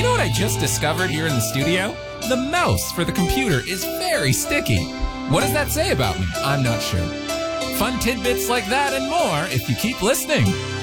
know what I just discovered here in the studio? The mouse for the computer is very sticky. What does that say about me? I'm not sure. Fun tidbits like that and more if you keep listening.